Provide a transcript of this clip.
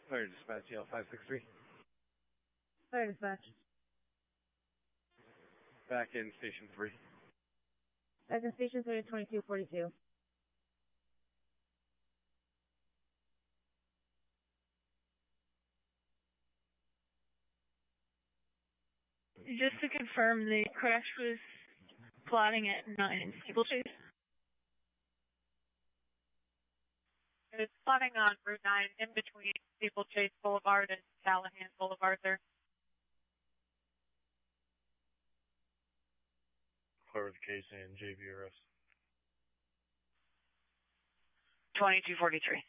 Fire dispatch, L563. Fire dispatch. Back in station 3. Back in station 3 to 2242. Just to confirm, the crash was plotting at 9 in Steeplechase? It's plotting on Route 9 in between Steeplechase Boulevard and Callahan Boulevard there. Clarification, JVRS. 2243.